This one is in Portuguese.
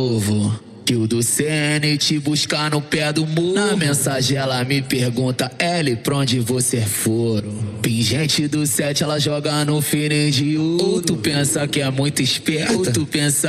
Que o do CN te buscar no pé do muro. Na mensagem ela me pergunta, L, pra onde você foram? Pingente do 7 ela joga no feeling de ouro. Ou tu pensa que é muito esperta, ou tu pensa